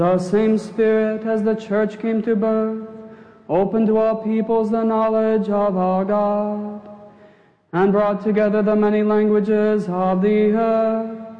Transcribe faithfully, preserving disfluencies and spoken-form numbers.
The same Spirit as the Church came to birth, opened to all peoples the knowledge of our God, and brought together the many languages of the earth.